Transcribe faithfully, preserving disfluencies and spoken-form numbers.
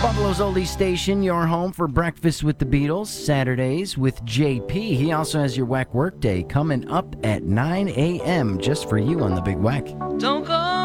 Buffalo's Oldie Station, your home for Breakfast with the Beatles, Saturdays with J P. He also has your W A C Workday coming up at nine a.m. just for you on the Big W A C. Don't go